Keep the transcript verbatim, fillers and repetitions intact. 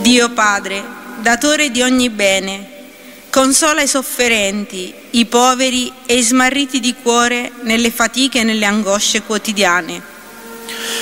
Dio Padre, datore di ogni bene, consola i sofferenti, i poveri e i smarriti di cuore nelle fatiche e nelle angosce quotidiane.